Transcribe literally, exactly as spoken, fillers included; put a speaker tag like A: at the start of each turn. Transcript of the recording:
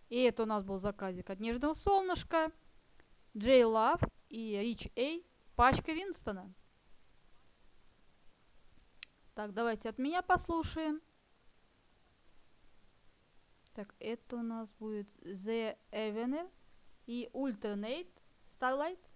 A: И это у нас был заказик от Нежного Солнышка, J Love и Rich A. Пачка Винстона. Так, давайте от меня послушаем. Так, это у нас будет The Avenger и Alternate Starlight.